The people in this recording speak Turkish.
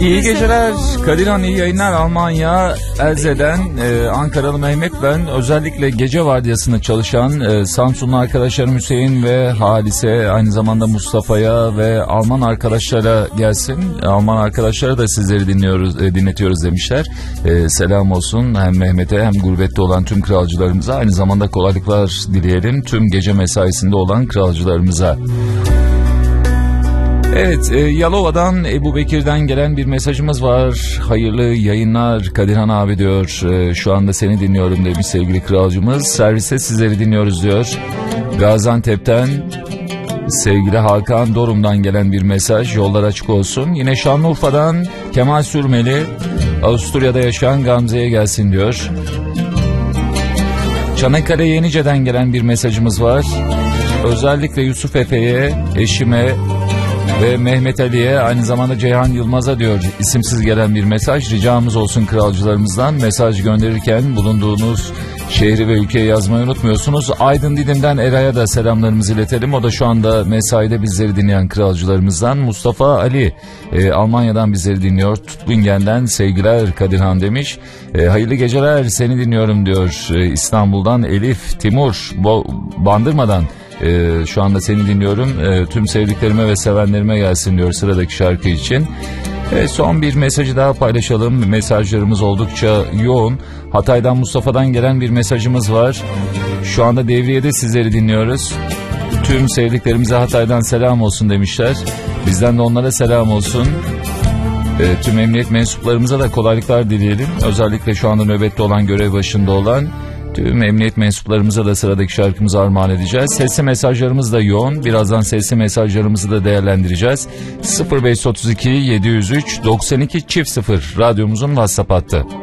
İyi geceler Kadirhan, iyi yayınlar. Almanya Elze'den Ankaralı Mehmet ben. Özellikle gece vardiyasında çalışan Samsunlu arkadaşlarım Hüseyin ve Halise, aynı zamanda Mustafa'ya ve Alman arkadaşlara gelsin. Alman arkadaşlara da sizleri dinletiyoruz demişler. Selam olsun hem Mehmet'e hem gurbette olan tüm kralcılarımıza. Aynı zamanda kolaylıklar dileyelim tüm gece mesaisinde olan kralcılarımıza. Evet, Yalova'dan Ebu Bekir'den gelen bir mesajımız var. Hayırlı yayınlar Kadirhan abi diyor. Şu anda seni dinliyorum demiş sevgili kralcımız. Serviste sizleri dinliyoruz diyor. Gaziantep'ten sevgili Hakan Dorum'dan gelen bir mesaj. Yollar açık olsun. Yine Şanlıurfa'dan Kemal Sürmeli, Avusturya'da yaşayan Gamze'ye gelsin diyor. Çanakkale Yenice'den gelen bir mesajımız var. Özellikle Yusuf Efe'ye, eşime ve Mehmet Ali'ye, aynı zamanda Ceyhan Yılmaz'a diyor isimsiz gelen bir mesaj. Ricamız olsun kralcılarımızdan, mesaj gönderirken bulunduğunuz şehri ve ülkeyi yazmayı unutmuyorsunuz. Aydın Didim'den Eray'a da selamlarımızı iletelim. O da şu anda mesaide bizleri dinleyen kralcılarımızdan. Mustafa Ali Almanya'dan bizleri dinliyor. Tutbingen'den sevgiler Kadirhan demiş. Hayırlı geceler, seni dinliyorum diyor. İstanbul'dan Elif Timur Bandırma'dan. Şu anda seni dinliyorum. Tüm sevdiklerime ve sevenlerime gelsin diyor sıradaki şarkı için. Son bir mesajı daha paylaşalım. Mesajlarımız oldukça yoğun. Hatay'dan Mustafa'dan gelen bir mesajımız var. Şu anda devriyede sizleri dinliyoruz. Tüm sevdiklerimize Hatay'dan selam olsun demişler. Bizden de onlara selam olsun. Tüm emniyet mensuplarımıza da kolaylıklar dileyelim. Özellikle şu anda nöbette olan, görev başında olan tüm emniyet mensuplarımıza da sıradaki şarkımızı armağan edeceğiz. Sesli mesajlarımız da yoğun. Birazdan sesli mesajlarımızı da değerlendireceğiz. 0532 703 92 0 radyomuzun WhatsApp hattı.